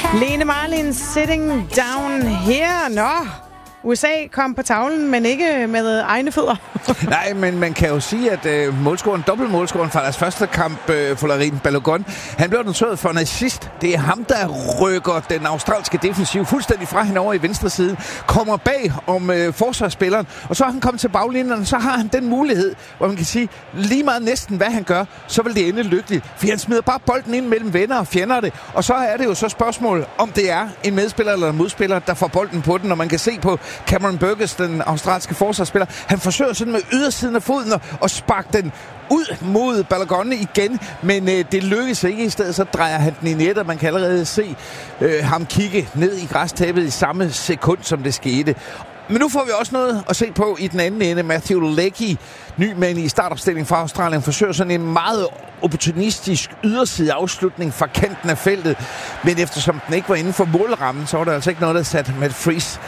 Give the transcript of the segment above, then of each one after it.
Lene Marlin, Sitting Down Here. Nå, USA kom på tavlen, men ikke med egne fødder. Nej, men man kan jo sige, at dobbeltmålscoren fra deres første kamp, Folarin Balogun, han blev noteret for en assist. Det er ham, der rykker den australske defensiv fuldstændig fra hende over i venstre side, kommer bag om forsvarsspilleren, og så er han kommet til baglinjen, og så har han den mulighed, hvor man kan sige, lige meget næsten hvad han gør, så vil det ende lykkeligt. For han smider bare bolden ind mellem venner og fjender det, og så er det jo så spørgsmål, om det er en medspiller eller en modspiller, der får bolden på den, og man kan se på Cameron Burgess, den australske forsvarsspiller, han forsøger sådan med ydersiden af foden og sparke den ud mod Balogun igen, men det lykkes ikke. I stedet så drejer han den i net, og man kan allerede se ham kigge ned i græstæppet i samme sekund, som det skete. Men nu får vi også noget at se på i den anden ende. Matthew Leckie, ny mand i startopstilling fra Australien, forsøger sådan en meget opportunistisk yderside afslutning fra kanten af feltet. Men eftersom den ikke var inden for målrammen, så var der altså ikke noget, der satte Matt Freese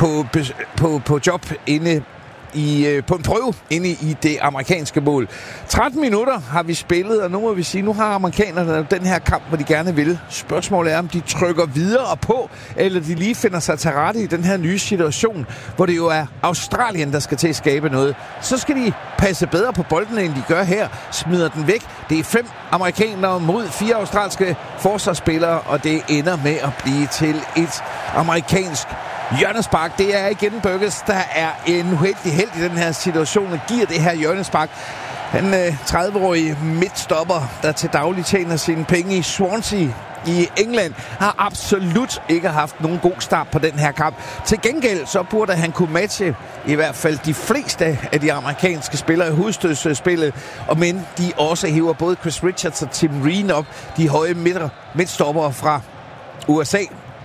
på job inde på en prøve inde i det amerikanske mål. 13 minutter har vi spillet, og nu må vi sige, nu har amerikanerne den her kamp, hvor de gerne vil. Spørgsmålet er, om de trykker videre på, eller de lige finder sig til rette i den her nye situation, hvor det jo er Australien, der skal til at skabe noget. Så skal de passe bedre på bolden, end de gør her. Smider den væk. Det er 5 amerikanere mod 4 australske forsvarsspillere, og det ender med at blive til et amerikansk hjørnespark. Det er igen Burgess, der er en uheldig held i den her situation og giver det her hjørnespark. Han 30-årige midtstopper, der til daglig tjener sine penge i Swansea i England, har absolut ikke haft nogen god start på den her kamp. Til gengæld så burde han kunne matche i hvert fald de fleste af de amerikanske spillere i hovedstødsspillet, og men de også hiver både Chris Richards og Tim Reen op, de høje midtstoppere fra USA,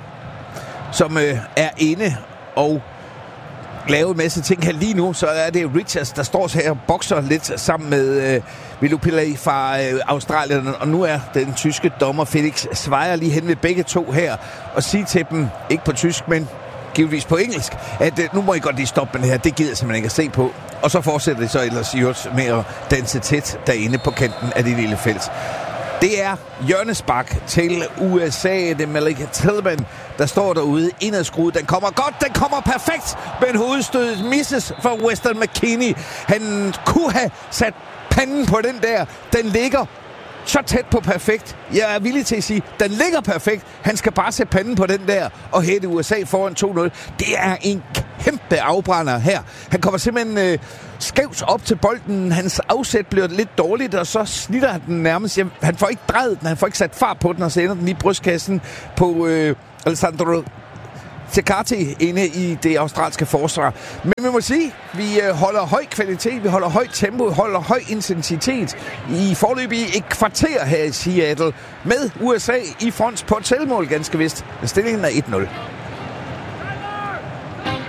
som er inde og laver en masse ting her lige nu. Så er det Richards, der står her og bokser lidt sammen med Vilupilai fra Australien, og nu er den tyske dommer Felix Schweier lige hen ved begge to her og sige til dem, ikke på tysk, men givetvis på engelsk, at nu må I godt lige stoppe med det her, det gider simpelthen ikke at se på. Og så fortsætter det så ellers med at danse tæt derinde på kanten af det lille felt. Det er hjørnespark til USA. Det er Malika Tillman, der står derude indadskruet. Den kommer godt, den kommer perfekt, men hovedstødet misses for Weston McKennie. Han kunne have sat panden på den der. Den ligger så tæt på perfekt. Jeg er villig til at sige, den ligger perfekt. Han skal bare sætte panden på den der og hætte USA foran 2-0. Det er en kæmpe afbrænder her. Han kommer simpelthen skævt op til bolden. Hans afsæt bliver lidt dårligt, og så snitter han den nærmest. Han får ikke drejet den, han får ikke sat fart på den, og så ender den i brystkassen på Alessandro Tecati inde i det australske forsvar. Men vi må sige, vi holder høj kvalitet, vi holder højt tempo, holder høj intensitet i forløb i et kvarter her i Seattle med USA i front på et selvmål ganske vist. Stillingen er 1-0.